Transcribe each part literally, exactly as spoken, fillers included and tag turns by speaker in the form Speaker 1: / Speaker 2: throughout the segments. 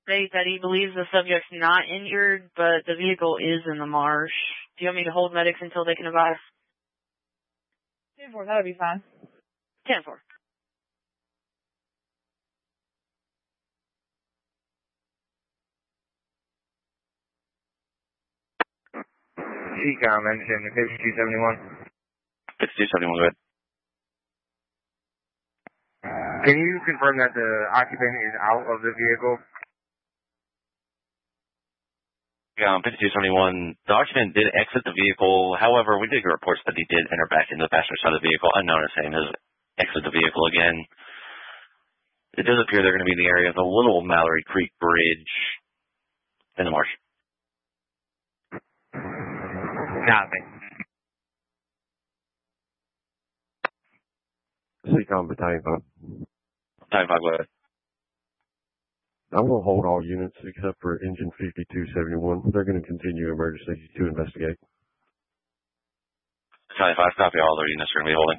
Speaker 1: state that he believes the subject's not injured, but the vehicle is in the marsh. Do you want me to hold medics until they can advise?
Speaker 2: ten four, that'll be fine.
Speaker 1: ten four.
Speaker 3: C COM engine fifty-two seventy-one.
Speaker 4: fifty-two seventy-one, go ahead.
Speaker 3: Can you confirm that the occupant is out of the vehicle?
Speaker 4: Yeah, um, fifty-two seventy-one, the occupant did exit the vehicle. However, we did get reports that he did enter back into the passenger side of the vehicle. Unknown as saying his exit the vehicle again. It does appear they're going to be in the area of the Little Mallory Creek Bridge in the marsh.
Speaker 3: Copy.
Speaker 5: C COM Battalion five.
Speaker 4: Battalion five, go ahead.
Speaker 5: I'm going to hold all units except for engine fifty-two seventy-one. They're going to continue emergency to investigate.
Speaker 4: Battalion five, copy. All their units are going to be holding.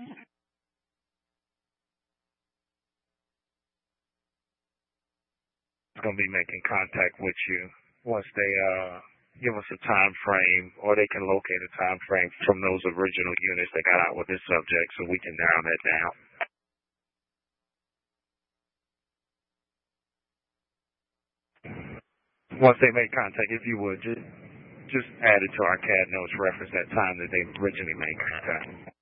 Speaker 6: Going to be making contact with you once they uh, give us a time frame, or they can locate a time frame from those original units that got out with this subject, so we can narrow that down. Once they make contact, if you would, just just add it to our C A D notes, reference that time that they originally made contact.